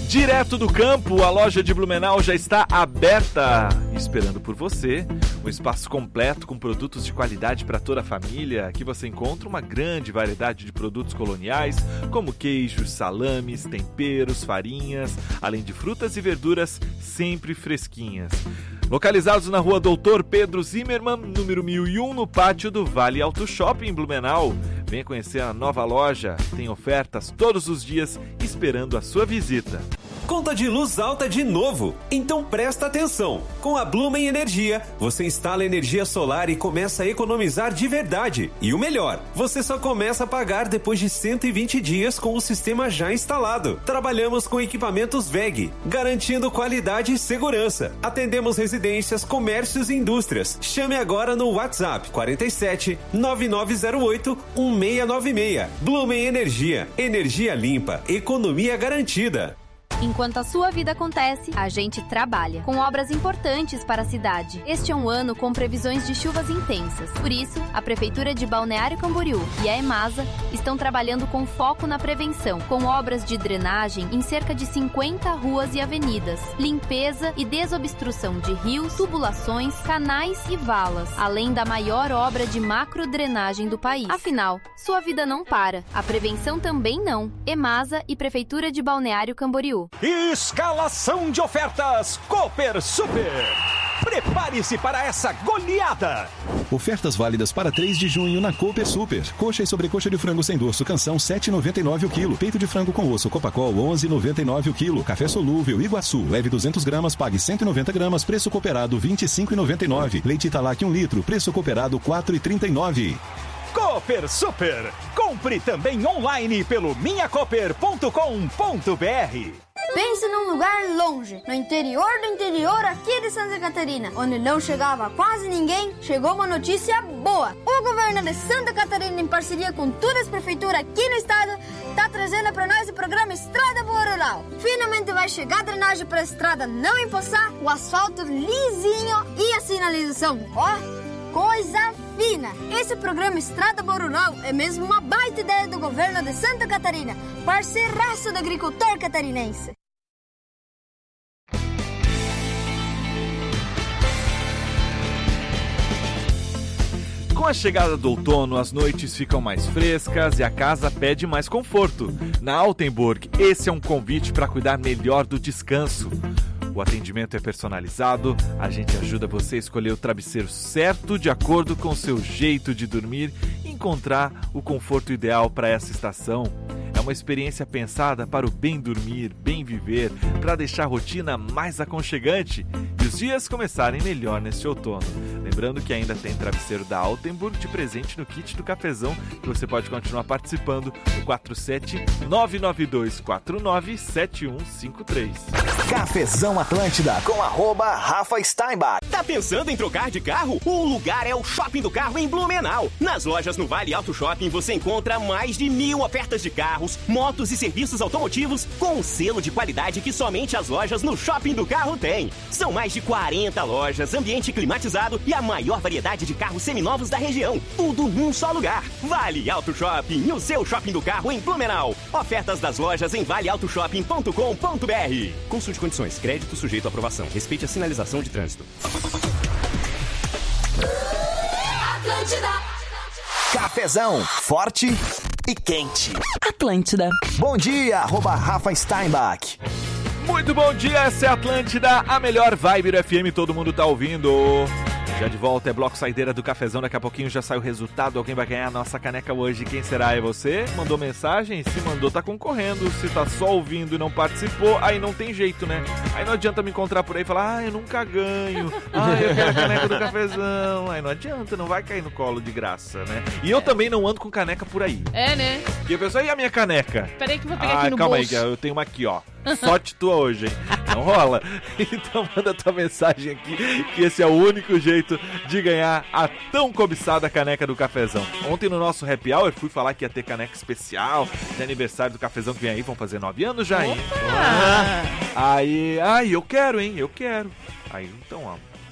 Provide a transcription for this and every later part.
Direto do campo, a loja de Blumenau já está aberta, esperando por você. Um espaço completo com produtos de qualidade para toda a família. Aqui você encontra uma grande variedade de produtos coloniais, como queijos, salames, temperos, farinhas, além de frutas e verduras sempre fresquinhas. Localizados na rua Doutor Pedro Zimmermann, número 1001, no pátio do Vale Auto Shopping em Blumenau. Venha conhecer a nova loja, tem ofertas todos os dias esperando a sua visita. Conta de luz alta de novo? Então presta atenção! Com a Blumen Energia, você instala energia solar e começa a economizar de verdade. E o melhor, você só começa a pagar depois de 120 dias com o sistema já instalado. Trabalhamos com equipamentos WEG, garantindo qualidade e segurança. Atendemos residências, comércios e indústrias. Chame agora no WhatsApp 47 9908 1696. Blumen Energia. Energia limpa. Economia garantida. Enquanto a sua vida acontece, a gente trabalha, com obras importantes para a cidade. Este é um ano com previsões de chuvas intensas. Por isso, a Prefeitura de Balneário Camboriú e a EMASA estão trabalhando com foco na prevenção, com obras de drenagem em cerca de 50 ruas e avenidas, limpeza e desobstrução de rios, tubulações, canais e valas, além da maior obra de macrodrenagem do país. Afinal, sua vida não para, a prevenção também não. EMASA e Prefeitura de Balneário Camboriú. Escalação de ofertas Cooper Super. Prepare-se para essa goleada. Ofertas válidas para 3 de junho na Cooper Super. Coxa e sobrecoxa de frango sem dorso canção, R$ 7,99 o quilo. Peito de frango com osso Copacol, R$ 11,99 o quilo. Café solúvel Iguaçu, leve 200 gramas, pague 190 gramas, preço cooperado R$ 25,99. Leite Italac 1 litro, preço cooperado R$ 4,39. Cooper Super. Compre também online pelo minhacooper.com.br. Pense num lugar longe, no interior do interior aqui de Santa Catarina, onde não chegava quase ninguém. Chegou uma notícia boa. O governo de Santa Catarina, em parceria com todas as prefeituras aqui no estado, está trazendo para nós o programa Estrada Boa Rural. Finalmente vai chegar a drenagem para a estrada não empoçar, o asfalto lisinho e a sinalização. Coisa fina! Esse programa Estrada Boa Rural é mesmo uma baita ideia do governo de Santa Catarina, parceiraço do agricultor catarinense. Com a chegada do outono, as noites ficam mais frescas e a casa pede mais conforto. Na Altenburg, esse é um convite para cuidar melhor do descanso. O atendimento é personalizado, a gente ajuda você a escolher o travesseiro certo de acordo com o seu jeito de dormir e encontrar o conforto ideal para essa estação. É uma experiência pensada para o bem dormir, bem viver, para deixar a rotina mais aconchegante e os dias começarem melhor neste outono. Lembrando que ainda tem travesseiro da Altenburg de presente no kit do cafezão, que você pode continuar participando no 47992497153. Cafezão Atlântida com @Rafa Steinbach. Tá pensando em trocar de carro? O lugar é o Shopping do Carro em Blumenau. Nas lojas no Vale Auto Shopping você encontra mais de 1.000 ofertas de carros, motos e serviços automotivos com um selo de qualidade que somente as lojas no Shopping do Carro têm. São mais de 40 lojas, ambiente climatizado e a maior variedade de carros seminovos da região. Tudo num só lugar. Vale Auto Shopping, o seu Shopping do Carro em Blumenau. Ofertas das lojas em valeautoshopping.com.br. Consulte condições. Crédito sujeito à aprovação. Respeite a sinalização de trânsito. Atlântida. Cafezão, forte e quente. Atlântida. Bom dia, @Rafa Steinbach. Muito bom dia, essa é a Atlântida, a melhor vibe do FM, todo mundo tá ouvindo. Já de volta, é Bloco Saideira do Cafezão, daqui a pouquinho já sai o resultado, alguém vai ganhar a nossa caneca hoje, quem será? É você? Mandou mensagem? Se mandou, tá concorrendo, se tá só ouvindo e não participou, aí não tem jeito, né? Aí não adianta me encontrar por aí e falar, eu nunca ganho, eu quero a caneca do Cafezão, aí não adianta, não vai cair no colo de graça, né? E eu também não ando com caneca por aí. É, né? E a pessoa, e a minha caneca? Peraí que eu vou pegar aqui no calma bolso. Calma aí, eu tenho uma aqui, ó. Sorte tua hoje, hein? Não rola? Então manda tua mensagem aqui, que esse é o único jeito de ganhar a tão cobiçada caneca do Cafezão. Ontem no nosso Happy Hour fui falar que ia ter caneca especial de aniversário do Cafezão que vem aí, vão fazer 9 anos já, hein? Aí, eu quero, hein? Eu quero. Aí, então, ó,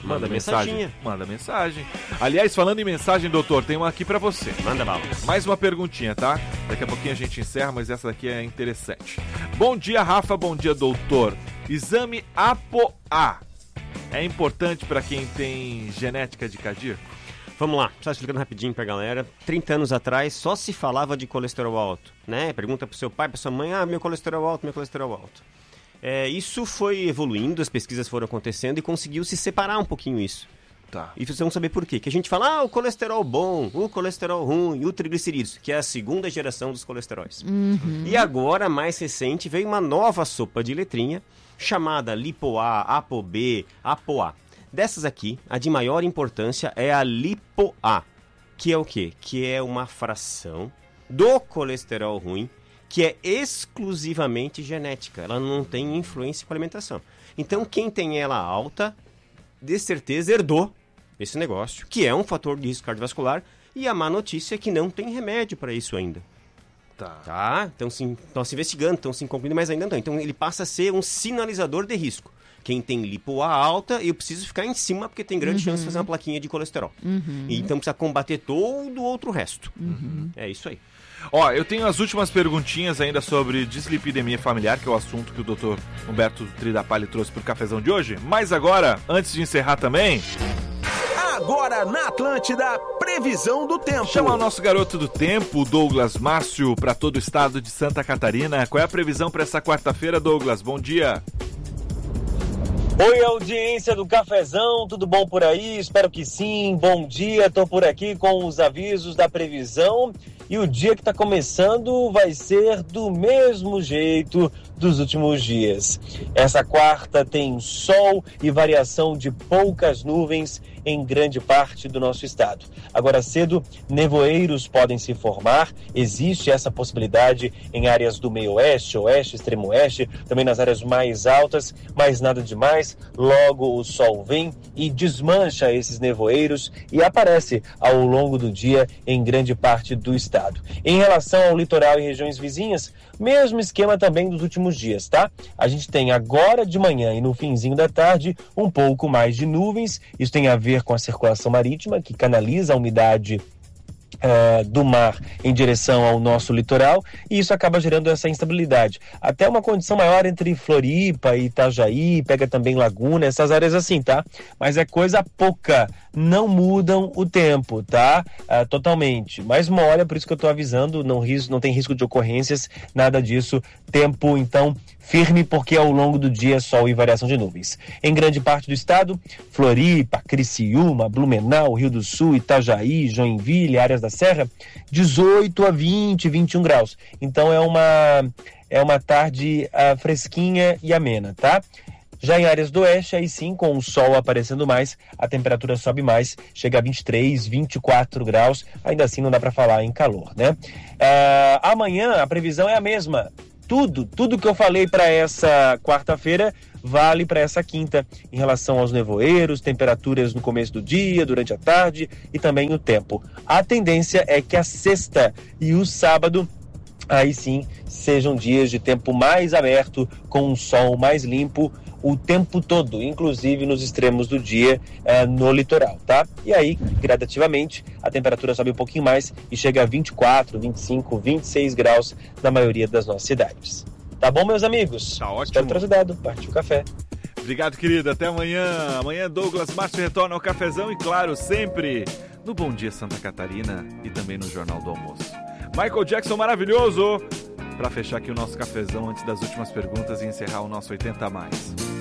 Manda mensagem. Manda mensagem. Aliás, falando em mensagem, doutor, tem uma aqui pra você. Manda bala. Mais uma perguntinha, tá? Daqui a pouquinho a gente encerra, mas essa daqui é interessante. Bom dia, Rafa. Bom dia, doutor. Exame ApoA é importante pra quem tem genética de cardíaco? Vamos lá, só explicando rapidinho pra galera. 30 anos atrás só se falava de colesterol alto, né? Pergunta pro seu pai, pra sua mãe, meu colesterol alto. Isso foi evoluindo, as pesquisas foram acontecendo e conseguiu se separar um pouquinho isso. Tá. E vocês vão saber por quê. Que a gente fala, o colesterol bom, o colesterol ruim, o triglicerídeos, que é a segunda geração dos colesteróis. E agora, mais recente, veio uma nova sopa de letrinha, chamada LipoA, ApoB, ApoA. Dessas aqui, a de maior importância é a LipoA, que é o quê? Que é uma fração do colesterol ruim, que é exclusivamente genética. Ela não tem influência com a alimentação. Então, quem tem ela alta, de certeza herdou esse negócio, que é um fator de risco cardiovascular, e a má notícia é que não tem remédio para isso ainda. Tá? Então, estão se investigando, estão se concluindo, mas ainda não. Então, ele passa a ser um sinalizador de risco. Quem tem LipoA alta, eu preciso ficar em cima, porque tem grande chance de fazer uma plaquinha de colesterol. E então, precisa combater todo o outro resto. É isso aí. Ó, eu tenho as últimas perguntinhas ainda sobre dislipidemia familiar, que é o assunto que o Dr. Humberto Tridapalli trouxe pro cafezão de hoje. Mas agora, antes de encerrar também... Agora na Atlântida, previsão do tempo. Chama o nosso garoto do tempo, Douglas Márcio, para todo o estado de Santa Catarina. Qual é a previsão para essa quarta-feira, Douglas? Bom dia. Oi, audiência do Cafezão, tudo bom por aí? Espero que sim, bom dia, tô por aqui com os avisos da previsão e o dia que tá começando vai ser do mesmo jeito dos últimos dias. Essa quarta tem sol e variação de poucas nuvens em grande parte do nosso estado. Agora cedo, nevoeiros podem se formar, existe essa possibilidade em áreas do meio oeste, oeste, extremo oeste, também nas áreas mais altas, mas nada demais. Logo o sol vem e desmancha esses nevoeiros e aparece ao longo do dia em grande parte do estado. Em relação ao litoral e regiões vizinhas, mesmo esquema também dos últimos dias, tá? A gente tem agora de manhã e no finzinho da tarde um pouco mais de nuvens. Isso tem a ver com a circulação marítima, que canaliza a umidade do mar em direção ao nosso litoral, e isso acaba gerando essa instabilidade. Até uma condição maior entre Floripa e Itajaí, pega também Laguna, essas áreas assim, tá? Mas é coisa pouca, não mudam o tempo, tá? Totalmente. Mas molha, por isso que eu tô avisando, não tem risco de ocorrências, nada disso. Tempo, então, firme, porque ao longo do dia sol e variação de nuvens. Em grande parte do estado, Floripa, Criciúma, Blumenau, Rio do Sul, Itajaí, Joinville, áreas da Serra, 18 a 20, 21 graus. Então é uma tarde fresquinha e amena, tá? Já em áreas do oeste, aí sim, com o sol aparecendo mais, a temperatura sobe mais, chega a 23, 24 graus, ainda assim não dá para falar em calor, né? Amanhã a previsão é a mesma. Tudo que eu falei para essa quarta-feira vale para essa quinta, em relação aos nevoeiros, temperaturas no começo do dia, durante a tarde e também o tempo. A tendência é que a sexta e o sábado, aí sim, sejam dias de tempo mais aberto, com um sol mais limpo o tempo todo, inclusive nos extremos do dia no litoral, tá? E aí, gradativamente, a temperatura sobe um pouquinho mais e chega a 24, 25, 26 graus na maioria das nossas cidades. Tá bom, meus amigos? Tá ótimo. Espero ter ajudado. Partiu o café. Obrigado, querido. Até amanhã. Amanhã, Douglas Márcio retorna ao cafezão e, claro, sempre no Bom Dia Santa Catarina e também no Jornal do Almoço. Michael Jackson maravilhoso! Para fechar aqui o nosso cafezão antes das últimas perguntas e encerrar o nosso 80 a mais.